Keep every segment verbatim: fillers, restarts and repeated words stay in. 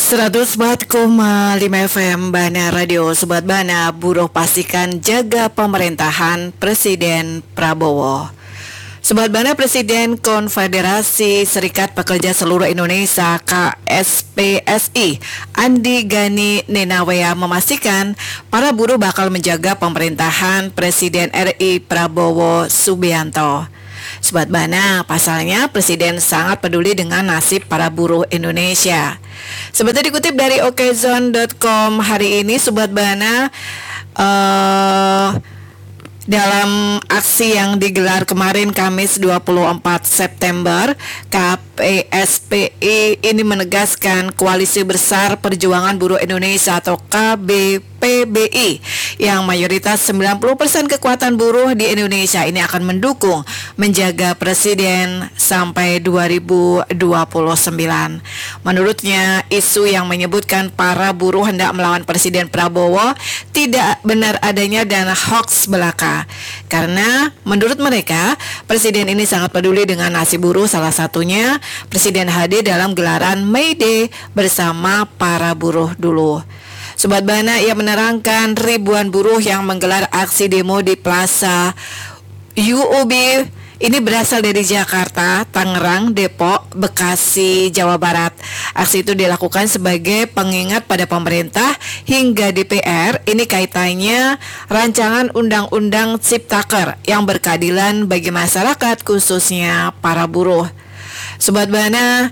seratus empat koma lima F M Bana Radio. Sobat Bana, buruh pastikan jaga pemerintahan Presiden Prabowo. Sobat Bana, Presiden Konfederasi Serikat Pekerja Seluruh Indonesia K S P S I Andi Gani Nenawea memastikan para buruh bakal menjaga pemerintahan Presiden R I Prabowo Subianto. Sobat Bana, pasalnya Presiden sangat peduli dengan nasib para buruh Indonesia. Seperti dikutip dari okezone dot com hari ini, Sobat Bana, uh, dalam aksi yang digelar kemarin Kamis dua puluh empat September, K P S P I ini menegaskan Koalisi Besar Perjuangan Buruh Indonesia atau K B P B I yang mayoritas sembilan puluh persen kekuatan buruh di Indonesia ini akan mendukung menjaga Presiden sampai dua ribu dua puluh sembilan. Menurutnya, isu yang menyebutkan para buruh hendak melawan Presiden Prabowo tidak benar adanya dan hoax belaka. Karena menurut mereka, Presiden ini sangat peduli dengan nasib buruh, salah satunya Presiden hadir dalam gelaran May Day bersama para buruh dulu. Sobat Bana, ia menerangkan ribuan buruh yang menggelar aksi demo di Plaza U U B ini berasal dari Jakarta, Tangerang, Depok, Bekasi, Jawa Barat. Aksi itu dilakukan sebagai pengingat pada pemerintah hingga D P R. Ini kaitannya rancangan undang-undang Ciptaker yang berkeadilan bagi masyarakat, khususnya para buruh. Sobat Bana,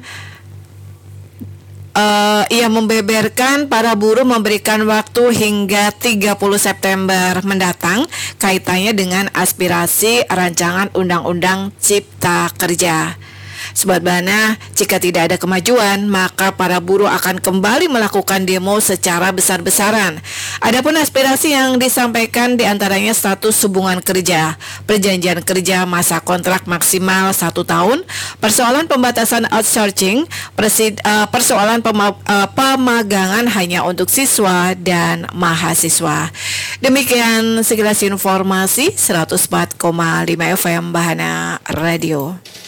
Uh, ia membeberkan para buruh memberikan waktu hingga tiga puluh September mendatang kaitannya dengan aspirasi rancangan undang-undang Cipta Kerja. Sobat Bana, jika tidak ada kemajuan, maka para buruh akan kembali melakukan demo secara besar-besaran. Adapun aspirasi yang disampaikan diantaranya status hubungan kerja, perjanjian kerja masa kontrak maksimal satu tahun, persoalan pembatasan outsourcing, persid, uh, persoalan pema, uh, pemagangan hanya untuk siswa dan mahasiswa. Demikian sekilas informasi seratus empat koma lima F M Bahana Radio.